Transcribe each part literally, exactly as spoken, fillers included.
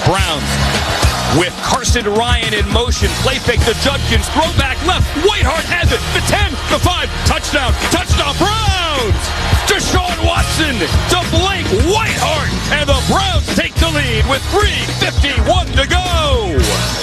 Browns with Carson Ryan in motion. Play fake to Judkins. Throw back left. Whiteheart has it. The ten, the five. Touchdown. Touchdown. Browns. Deshaun Watson to Blake Whiteheart. And the Browns take the lead with three fifty-one to go.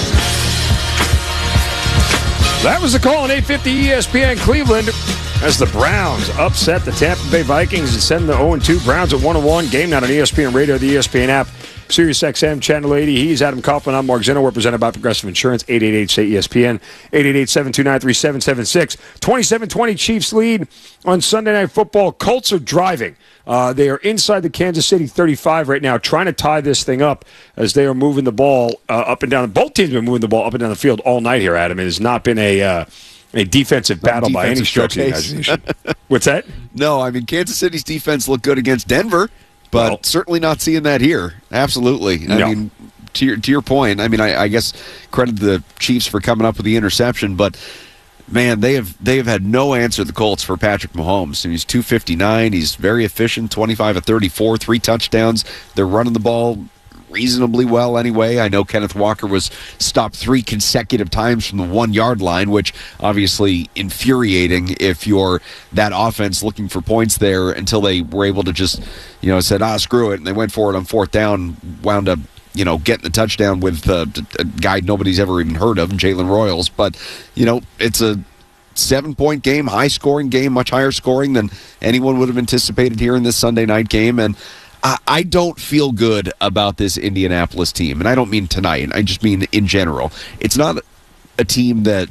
That was the call on eight fifty E S P N Cleveland as the Browns upset the Tampa Bay Vikings and send the oh and two Browns at one and one. Game night on E S P N Radio, the E S P N app, Sirius X M, Channel eighty. He's Adam Kaufman. I'm Mark Zinno. We're presented by Progressive Insurance. eight eight eight, S A Y, E S P N. eight eight eight, seven two nine, three seven seven six. twenty-seven twenty Chiefs lead on Sunday Night Football. Colts are driving. Uh, they are inside the Kansas City thirty-five right now, trying to tie this thing up as they are moving the ball uh, up and down. Both teams have been moving the ball up and down the field all night here, Adam. It has not been a uh, a defensive battle by any stretch of the imagination. What's that? No, I mean, Kansas City's defense looked good against Denver, but well, certainly not seeing that here. Absolutely. I no. mean, to your, to your point, I mean, I, I guess credit the Chiefs for coming up with the interception, but man, they have they have had no answer, the Colts, for Patrick Mahomes. And he's two fifty-nine. He's very efficient, twenty-five of thirty-four, three touchdowns. They're running the ball reasonably well anyway. I know Kenneth Walker was stopped three consecutive times from the one-yard line, which obviously infuriating if you're that offense looking for points there until they were able to just, you know, said, ah, screw it, and they went for it on fourth down, wound up, you know, getting the touchdown with uh, a guy nobody's ever even heard of, Jalen Royals. But, you know, it's a seven-point game, high-scoring game, much higher scoring than anyone would have anticipated here in this Sunday night game. And I, I don't feel good about this Indianapolis team. And I don't mean tonight. I just mean in general. It's not a team that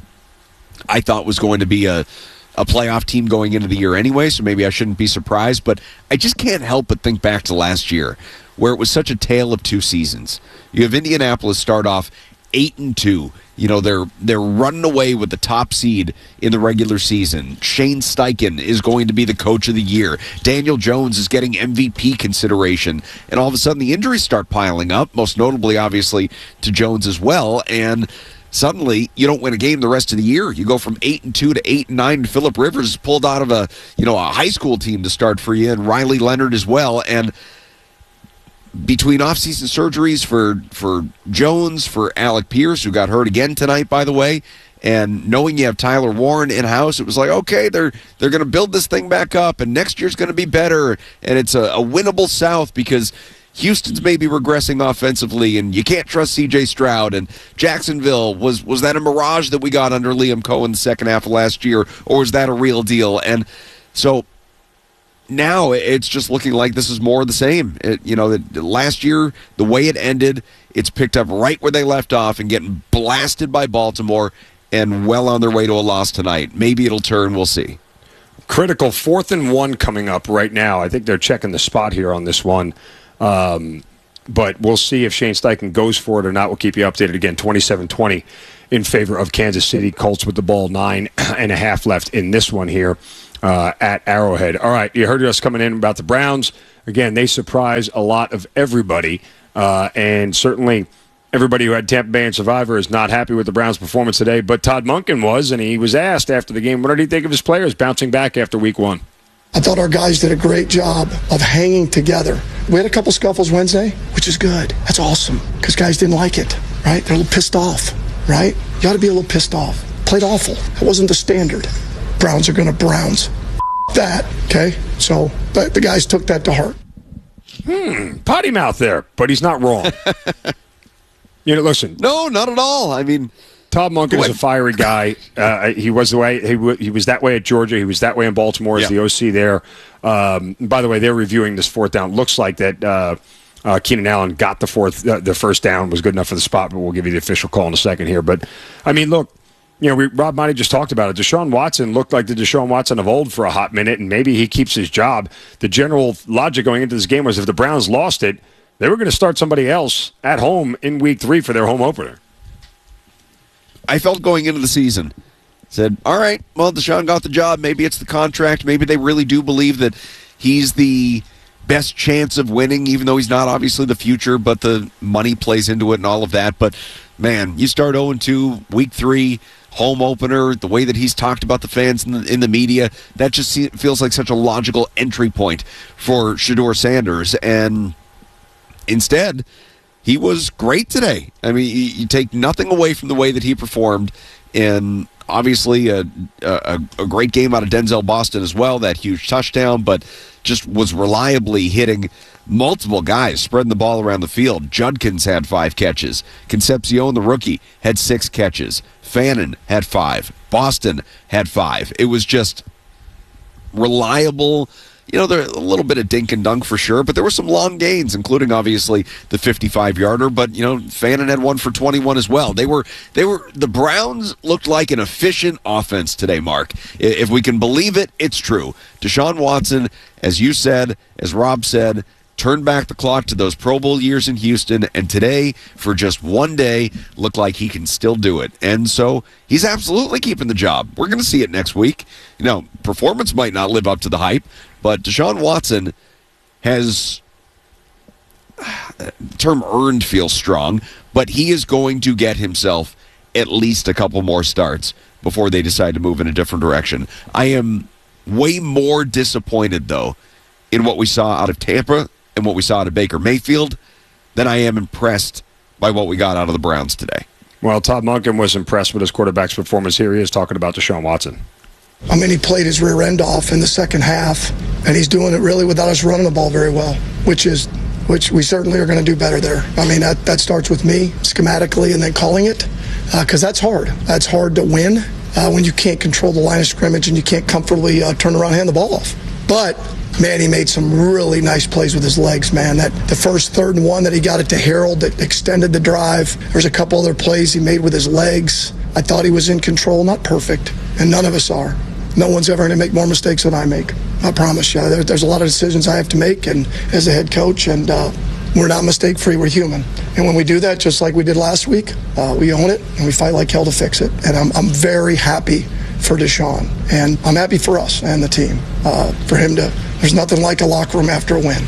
I thought was going to be a a playoff team going into the year anyway, so maybe I shouldn't be surprised. But I just can't help but think back to last year, where it was such a tale of two seasons. You have Indianapolis start off eight and two. You know, they're they're running away with the top seed in the regular season. Shane Steichen is going to be the coach of the year. Daniel Jones is getting M V P consideration. And all of a sudden the injuries start piling up, most notably, obviously, to Jones as well. And suddenly you don't win a game the rest of the year. You go from eight and two to eight and nine. Phillip Rivers is pulled out of a, you know, a high school team to start for you, and Riley Leonard as well. And between offseason surgeries for for Jones, for Alec Pierce, who got hurt again tonight, by the way, and knowing you have Tyler Warren in-house, it was like, okay, they're they're going to build this thing back up, and next year's going to be better, and it's a, a winnable South because Houston's maybe regressing offensively, and you can't trust C J Stroud, and Jacksonville, was was that a mirage that we got under Liam Cohen the second half of last year, or was that a real deal? And so now it's just looking like this is more of the same. It, you know, the, last year, the way it ended, it's picked up right where they left off and getting blasted by Baltimore and well on their way to a loss tonight. Maybe it'll turn. We'll see. Critical fourth and one coming up right now. I think they're checking the spot here on this one. Um, but we'll see if Shane Steichen goes for it or not. We'll keep you updated again. twenty-seven twenty in favor of Kansas City. Colts with the ball, nine and a half left in this one here. Uh, at Arrowhead. All right, you heard us coming in about the Browns. Again, they surprise a lot of everybody, uh, and certainly everybody who had Tampa Bay and Survivor is not happy with the Browns' performance today, but Todd Monken was, and he was asked after the game, what did he think of his players bouncing back after week one? I thought our guys did a great job of hanging together. We had a couple scuffles Wednesday, which is good. That's awesome, because guys didn't like it, right? They're a little pissed off, right? You got to be a little pissed off. Played awful. That wasn't the standard. Browns are going to Browns. That, okay? So but the guys took that to heart. Hmm, potty mouth there, but he's not wrong. You know, listen. No, not at all. I mean, Todd Monken is a fiery guy. Uh, he was the way he, w- he was that way at Georgia. He was that way in Baltimore as yeah. the O C there. Um, by the way, they're reviewing this fourth down. Looks like that uh, uh, Keenan Allen got the fourth, uh, the first down was good enough for the spot, but we'll give you the official call in a second here. But I mean, look. You know, we, Rob Monty just talked about it. Deshaun Watson looked like the Deshaun Watson of old for a hot minute, and maybe he keeps his job. The general logic going into this game was if the Browns lost it, they were going to start somebody else at home in week three for their home opener. I felt going into the season, said, all right, well, Deshaun got the job. Maybe it's the contract. Maybe they really do believe that he's the best chance of winning, even though he's not obviously the future, but the money plays into it and all of that. But, man, you start oh and two, week three, home opener, the way that he's talked about the fans in the, in the media, that just feels like such a logical entry point for Shedeur Sanders. And instead, he was great today. I mean, you, you take nothing away from the way that he performed in obviously a, a, a great game out of Denzel Boston as well, that huge touchdown, but just was reliably hitting multiple guys, spreading the ball around the field. Judkins had five catches. Concepcion, the rookie, had six catches. Fannin had five. Boston had five. It was just reliable. You know, there a little bit of dink and dunk for sure, but there were some long gains, including obviously the fifty-five-yarder. But you know, Fannin had one for twenty-one as well. They were, they were. The Browns looked like an efficient offense today, Mark. If we can believe it, it's true. Deshaun Watson, as you said, as Rob said, turned back the clock to those Pro Bowl years in Houston, and today, for just one day, looked like he can still do it. And so he's absolutely keeping the job. We're going to see it next week. You know, performance might not live up to the hype, but Deshaun Watson has, the term earned feels strong, but he is going to get himself at least a couple more starts before they decide to move in a different direction. I am way more disappointed, though, in what we saw out of Tampa and what we saw out of Baker Mayfield than I am impressed by what we got out of the Browns today. Well, Todd Monken was impressed with his quarterback's performance. Here he is talking about Deshaun Watson. I mean, he played his rear end off in the second half, and he's doing it really without us running the ball very well, which is which we certainly are going to do better there. I mean, that, that starts with me schematically and then calling it, because uh, that's hard. That's hard to win uh, when you can't control the line of scrimmage and you can't comfortably uh, turn around and hand the ball off. But man, he made some really nice plays with his legs, man. That the first third and one that he got it to Harold that extended the drive. There's a couple other plays he made with his legs. I thought he was in control, not perfect, and none of us are. No one's ever going to make more mistakes than I make. I promise you. There, there's a lot of decisions I have to make, and as a head coach, and uh, we're not mistake-free. We're human. And when we do that, just like we did last week, uh, we own it, and we fight like hell to fix it. And I'm, I'm very happy for Deshaun, and I'm happy for us and the team, uh, for him to, there's nothing like a locker room after a win.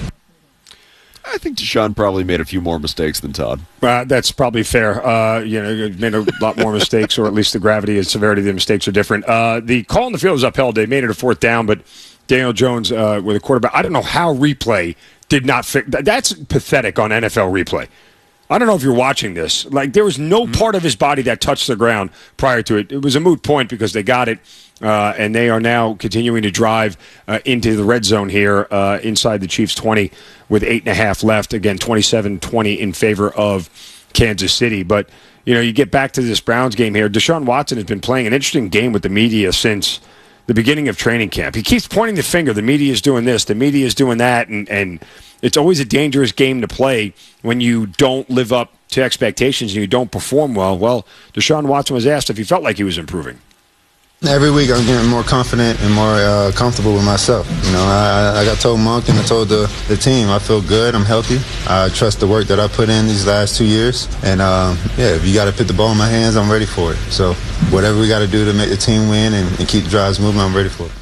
I think Deshaun probably made a few more mistakes than Todd. Uh, that's probably fair. Uh, you know, made a lot more mistakes, or at least the gravity and severity of the mistakes are different. Uh, the call on the field was upheld. They made it a fourth down, but Daniel Jones uh, with a quarterback. I don't know how replay did not fix. That's pathetic on N F L replay. I don't know if you're watching this. Like, there was no part of his body that touched the ground prior to it. It was a moot point because they got it, uh, and they are now continuing to drive uh, into the red zone here uh, inside the Chiefs' twenty with eight and a half left. Again, twenty-seven twenty in favor of Kansas City. But, you know, you get back to this Browns game here. Deshaun Watson has been playing an interesting game with the media since the beginning of training camp. He keeps pointing the finger. The media is doing this. The media is doing that. And, and it's always a dangerous game to play when you don't live up to expectations and you don't perform well. Well, Deshaun Watson was asked if he felt like he was improving. Every week I'm getting more confident and more uh, comfortable with myself. You know, I, I got told Monk and I told the, the team I feel good, I'm healthy. I trust the work that I put in these last two years. And, um, yeah, if you got to put the ball in my hands, I'm ready for it. So whatever we got to do to make the team win and, and keep the drives moving, I'm ready for it.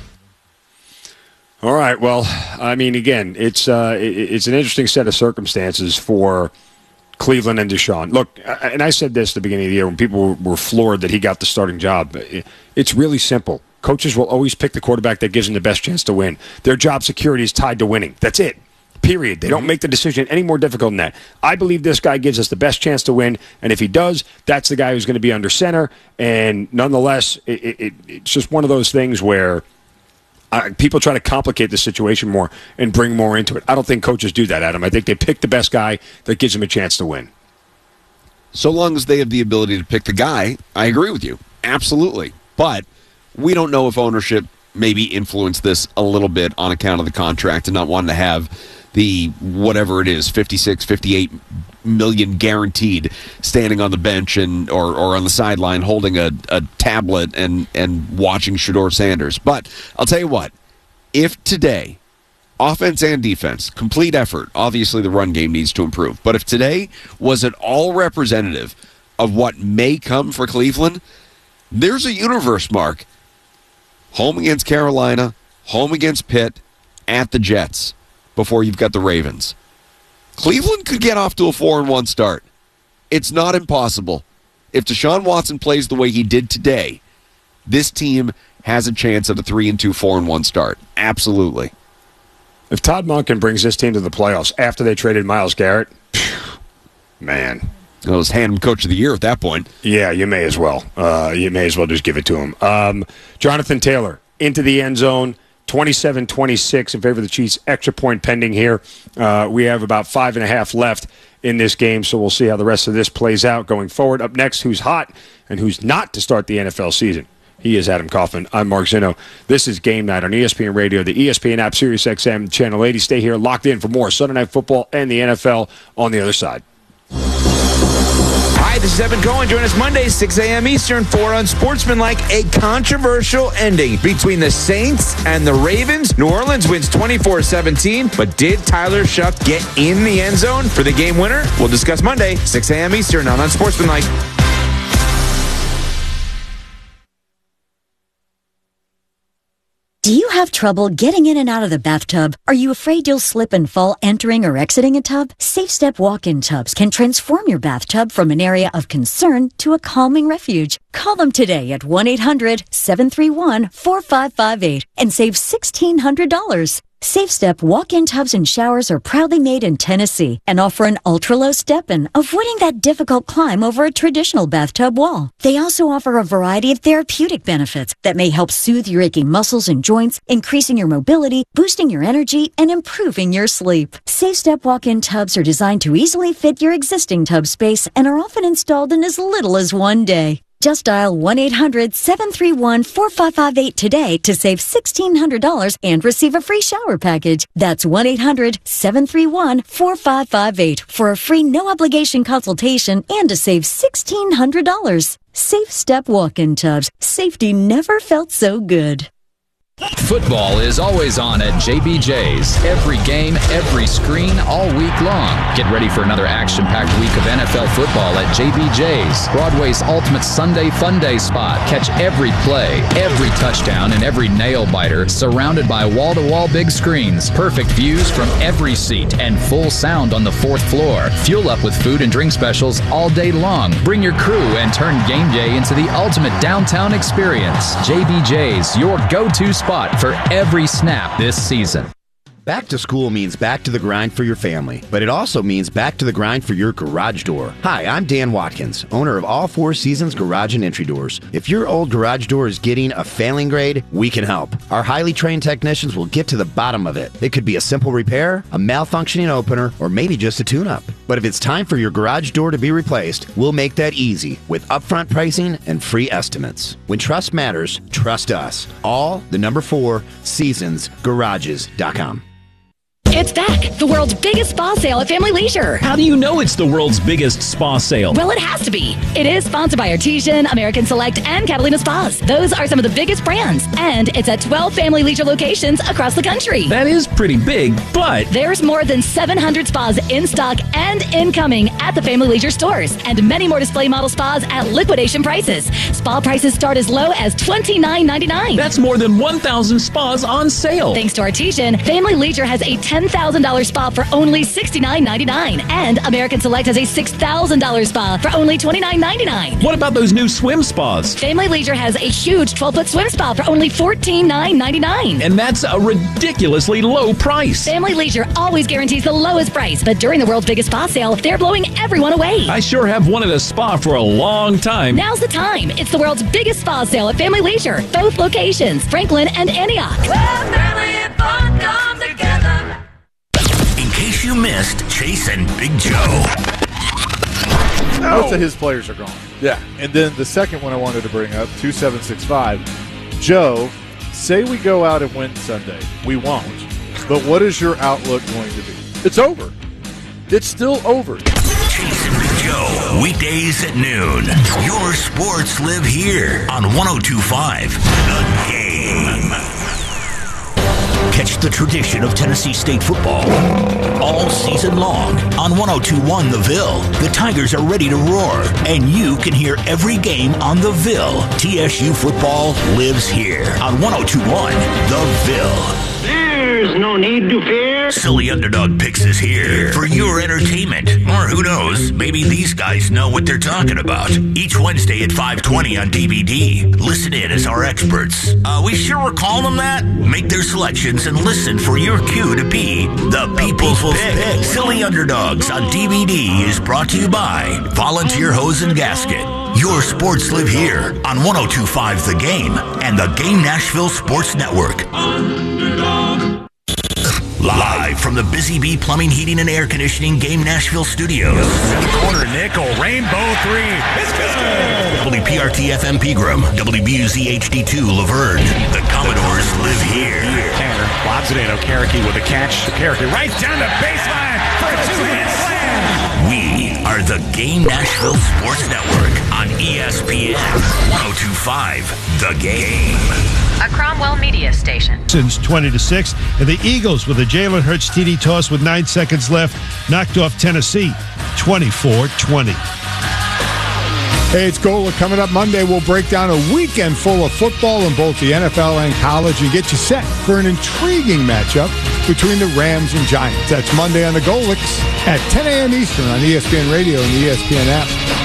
All right. Well, I mean, again, it's uh, it, it's an interesting set of circumstances for Cleveland and Deshaun. Look, and I said this at the beginning of the year when people were floored that he got the starting job. It's really simple. Coaches will always pick the quarterback that gives them the best chance to win. Their job security is tied to winning. That's it. Period. They don't make the decision any more difficult than that. I believe this guy gives us the best chance to win, and if he does, that's the guy who's going to be under center. And nonetheless, it, it, it's just one of those things where Uh, people try to complicate the situation more and bring more into it. I don't think coaches do that, Adam. I think they pick the best guy that gives them a chance to win. So long as they have the ability to pick the guy, I agree with you. Absolutely. But we don't know if ownership maybe influenced this a little bit on account of the contract and not wanting to have the whatever it is, fifty-six, fifty-eight million guaranteed standing on the bench and or, or on the sideline holding a, a tablet and, and watching Shedeur Sanders. But I'll tell you what, if today, offense and defense, complete effort, obviously the run game needs to improve, but if today was at all representative of what may come for Cleveland, there's a universe, Mark. Home against Carolina, home against Pitt, at the Jets, before you've got the Ravens. Cleveland could get off to a four and one start. It's not impossible. If Deshaun Watson plays the way he did today, this team has a chance at a three and two, four and one start. Absolutely. If Todd Monken brings this team to the playoffs after they traded Myles Garrett, Man. Well, just hand him Coach of the Year at that point. Yeah, you may as well. Uh, you may as well just give it to him. Um, Jonathan Taylor into the end zone, twenty-seven twenty-six in favor of the Chiefs. Extra point pending here. Uh, we have about five and a half left in this game, so we'll see how the rest of this plays out going forward. Up next, who's hot and who's not to start the N F L season. He is Adam Kaufman. I'm Mark Zinno. This is Game Night on E S P N Radio, the E S P N app, Sirius X M, Channel eighty. Stay here, locked in for more Sunday Night Football and the N F L on the other side. Hi, this is Evan Cohen. Join us Monday, six a.m. Eastern, for Unsportsmanlike, a controversial ending between the Saints and the Ravens. New Orleans wins twenty-four seventeen, but did Tyler Shuck get in the end zone for the game winner? We'll discuss Monday, six a.m. Eastern on Unsportsmanlike. Do you have trouble getting in and out of the bathtub? Are you afraid you'll slip and fall entering or exiting a tub? Safe Step walk-in tubs can transform your bathtub from an area of concern to a calming refuge. Call them today at one eight hundred seven three one four five five eight and save sixteen hundred dollars. Safe Step walk-in tubs and showers are proudly made in Tennessee and offer an ultra-low step-in, avoiding that difficult climb over a traditional bathtub wall. They also offer a variety of therapeutic benefits that may help soothe your aching muscles and joints, increasing your mobility, boosting your energy, and improving your sleep. Safe Step walk-in tubs are designed to easily fit your existing tub space and are often installed in as little as one day. Just dial one eight hundred seven three one four five five eight today to save sixteen hundred dollars and receive a free shower package. That's one eight hundred seven three one four five five eight for a free no-obligation consultation and to save sixteen hundred dollars. Safe Step walk-in tubs. Safety never felt so good. Football is always on at J B J's. Every game, every screen, all week long. Get ready for another action-packed week of N F L football at J B J's, Broadway's ultimate Sunday fun day spot. Catch every play, every touchdown, and every nail-biter surrounded by wall-to-wall big screens, perfect views from every seat, and full sound on the fourth floor. Fuel up with food and drink specials all day long. Bring your crew and turn game day into the ultimate downtown experience. J B J's, your go-to spot for every snap this season. Back to school means back to the grind for your family, but it also means back to the grind for your garage door. Hi, I'm Dan Watkins, owner of All Four Seasons Garage and Entry Doors. If your old garage door is getting a failing grade, we can help. Our highly trained technicians will get to the bottom of it. It could be a simple repair, a malfunctioning opener, or maybe just a tune-up. But if it's time for your garage door to be replaced, we'll make that easy with upfront pricing and free estimates. When trust matters, trust us. All the number four seasons garages dot com. It's back. The world's biggest spa sale at Family Leisure. How do you know it's the world's biggest spa sale? Well, it has to be. It is sponsored by Artesian, American Select, and Catalina Spas. Those are some of the biggest brands. And it's at twelve Family Leisure locations across the country. That is pretty big, but there's more than seven hundred spas in stock and incoming at the Family Leisure stores. And many more display model spas at liquidation prices. Spa prices start as low as twenty-nine ninety-nine. That's more than one thousand spas on sale. Thanks to Artesian, Family Leisure has a ten thousand dollars spa for only sixty-nine ninety-nine. And American Select has a six thousand dollars spa for only twenty-nine ninety-nine. What about those new swim spas? Family Leisure has a huge twelve-foot swim spa for only fourteen ninety-nine. And that's a ridiculously low price. Family Leisure always guarantees the lowest price, but during the world's biggest spa sale, they're blowing everyone away. I sure have wanted a spa for a long time. Now's the time. It's the world's biggest spa sale at Family Leisure. Both locations, Franklin and Antioch. Where family and fun come together. In case you missed Chase and Big Joe. Most of his players are gone. Yeah. And then the second one I wanted to bring up, two seven six five. Joe, say we go out and win Sunday. We won't. But what is your outlook going to be? It's over. It's still over. Chase and Big Joe, weekdays at noon. Your sports live here on one oh two point five The Game. Catch the tradition of Tennessee State football all season long on one oh two point one The Ville. The Tigers are ready to roar, and you can hear every game on The Ville. T S U football lives here on one oh two point one The Ville. There's no need to fear. Silly Underdog Picks is here for your entertainment. Or who knows, maybe these guys know what they're talking about. Each Wednesday at five twenty on D V D. Listen in as our experts. Uh, we sure we're calling them that? Make their selections and listen for your cue to be the People's Pick. Silly Underdogs on D V D is brought to you by Volunteer Hose and Gasket. Your sports live here on one oh two point five The Game and the Game Nashville Sports Network. Underdog. Live from the Busy Bee Plumbing, Heating, and Air Conditioning Game Nashville Studios. In the corner, Nickel, rainbow three. It's good. W P R T F M Pegram, W B U Z H D two Laverne. The Commodores live here. Tanner lobs it in. Okereke with a catch. Okereke right down the baseline for a two-hit slam. We are the Game Nashville Sports Network on E S P N one oh two point five The Game. A Cromwell media station. Since twenty to six, and the Eagles with a Jalen Hurts T D toss with nine seconds left knocked off Tennessee twenty-four twenty. Hey, it's Gola. Coming up Monday, we'll break down a weekend full of football in both the N F L and college and get you set for an intriguing matchup between the Rams and Giants. That's Monday on the Golix at ten a.m. Eastern on E S P N Radio and the E S P N app.